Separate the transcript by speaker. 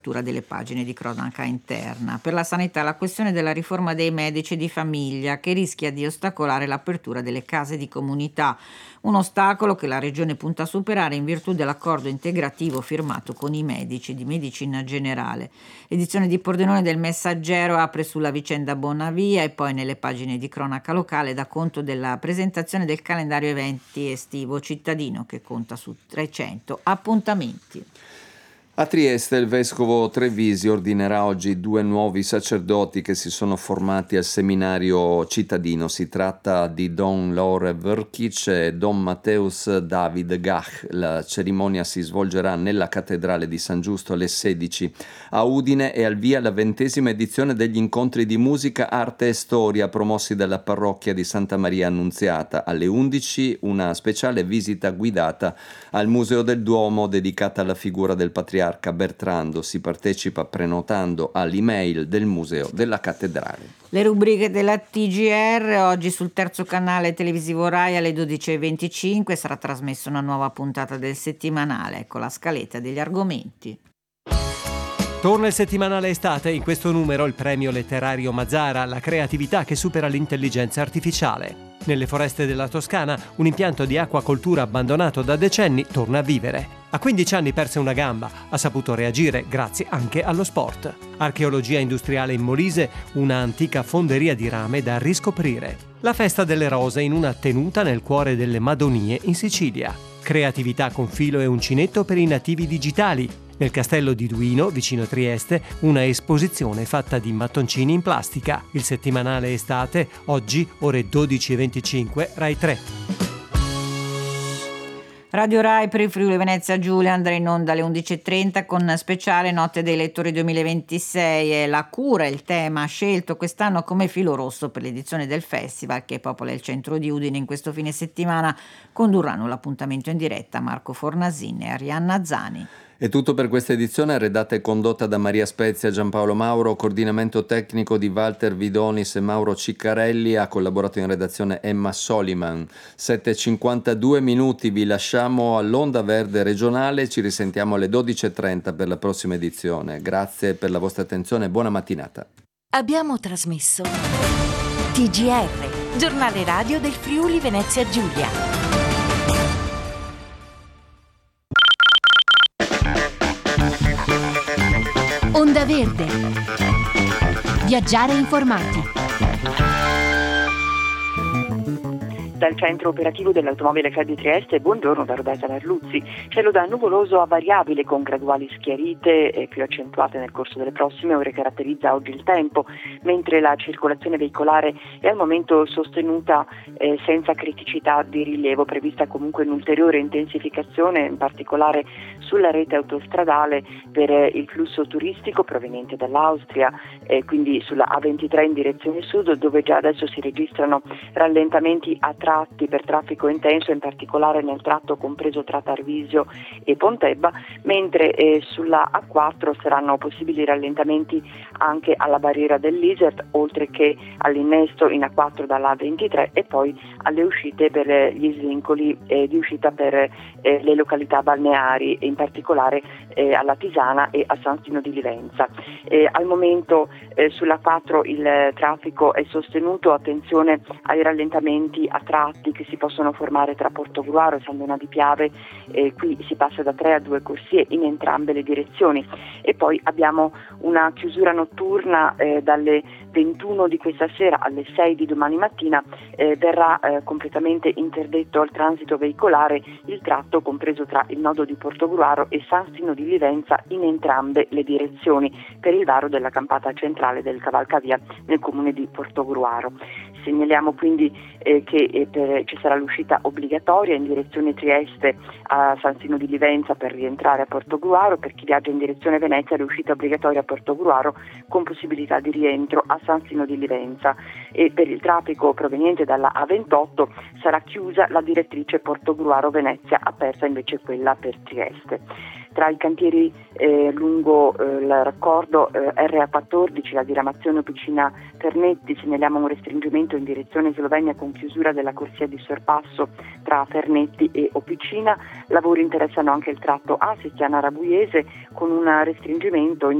Speaker 1: delle pagine di cronaca interna. Per la sanità, la questione della riforma dei medici di famiglia che rischia di ostacolare l'apertura delle case di comunità, un ostacolo che la Regione punta a superare in virtù dell'accordo integrativo firmato con i medici di medicina generale. L'edizione di Pordenone del Messaggero apre sulla vicenda Bonavia e poi nelle pagine di cronaca locale dà conto della presentazione del calendario eventi estivo cittadino che conta su 300 appuntamenti.
Speaker 2: A Trieste il vescovo Trevisi ordinerà oggi 2 nuovi sacerdoti che si sono formati al seminario cittadino. Si tratta di Don Lore Vrkic e Don Mateusz David Gach. La cerimonia si svolgerà nella cattedrale di San Giusto alle 16. A Udine è al via la 20ª edizione degli incontri di musica, arte e storia promossi dalla parrocchia di Santa Maria Annunziata. Alle 11 una speciale visita guidata al Museo del Duomo dedicata alla figura del patriarca Bertrando. Si partecipa prenotando all'email del Museo della Cattedrale.
Speaker 1: Le rubriche della TGR. Oggi sul terzo canale televisivo Rai alle 12.25 sarà trasmessa una nuova puntata del settimanale. Ecco la scaletta degli argomenti.
Speaker 3: Torna il settimanale estate, in questo numero il premio letterario Mazzara, la creatività che supera l'intelligenza artificiale. Nelle foreste della Toscana, un impianto di acquacoltura abbandonato da decenni torna a vivere. A 15 anni perse una gamba, ha saputo reagire grazie anche allo sport. Archeologia industriale in Molise, una antica fonderia di rame da riscoprire. La festa delle rose in una tenuta nel cuore delle Madonie in Sicilia. Creatività con filo e uncinetto per i nativi digitali. Nel castello di Duino, vicino Trieste, una esposizione fatta di mattoncini in plastica. Il settimanale estate, oggi ore 12.25, Rai 3.
Speaker 1: Radio Rai per il Friuli Venezia Giulia andrà in onda alle 11.30 con speciale Notte dei Lettori 2026 e la cura, il tema scelto quest'anno come filo rosso per l'edizione del festival che popola il centro di Udine in questo fine settimana. Condurranno l'appuntamento in diretta Marco Fornasin e Arianna Zani.
Speaker 2: È tutto per questa edizione, redatta e condotta da Maria Spezia e Giampaolo Mauro, coordinamento tecnico di Walter Vidonis e Mauro Ciccarelli, ha collaborato in redazione Emma Soliman. 7:52 vi lasciamo all'Onda Verde regionale, ci risentiamo alle 12.30 per la prossima edizione. Grazie per la vostra attenzione e buona mattinata.
Speaker 4: Abbiamo trasmesso TGR, giornale radio del Friuli Venezia Giulia. Onda Verde. Viaggiare informati.
Speaker 5: Dal centro operativo dell'automobile CAD di Trieste, buongiorno da Roberta Merluzzi. Cielo da nuvoloso a variabile con graduali schiarite e più accentuate nel corso delle prossime ore caratterizza oggi il tempo, mentre la circolazione veicolare è al momento sostenuta senza criticità di rilievo, prevista comunque un'ulteriore intensificazione, in particolare sulla rete autostradale per il flusso turistico proveniente dall'Austria, quindi sulla A23 in direzione sud, dove già adesso si registrano rallentamenti a tratti per traffico intenso, in particolare nel tratto compreso tra Tarvisio e Pontebba, mentre sulla A4 saranno possibili rallentamenti anche alla barriera dell'Isert, oltre che all'innesto in A4 dalla A23 e poi alle uscite per gli svincoli di uscita per le località balneari, in particolare alla Tisana e a San Stino di Livenza. Al momento sulla 4 il traffico è sostenuto, attenzione ai rallentamenti a tratti che si possono formare tra Portogruaro e San Donà di Piave, qui si passa da 3 a 2 corsie in entrambe le direzioni, e poi abbiamo una chiusura notturna dalle 21 di questa sera alle 6 di domani mattina. Verrà completamente interdetto al transito veicolare il tratto compreso tra il nodo di Portogruaro e San Stino di Livenza in entrambe le direzioni per il varo della campata centrale del cavalcavia nel comune di Portogruaro. Segnaliamo quindi che ci sarà l'uscita obbligatoria in direzione Trieste a San Stino di Livenza per rientrare a Portogruaro. Per chi viaggia in direzione Venezia l'uscita obbligatoria a Portogruaro con possibilità di rientro a San Stino di Livenza, e per il traffico proveniente dalla A28 sarà chiusa la direttrice Portogruaro-Venezia, aperta invece quella per Trieste. Tra i cantieri lungo il raccordo RA14, la diramazione Opicina Fernetti, segnaliamo un restringimento in direzione Slovenia con chiusura della corsia di sorpasso tra Fernetti e Opicina. Lavori interessano anche il tratto A Settiana Rabuiese con un restringimento in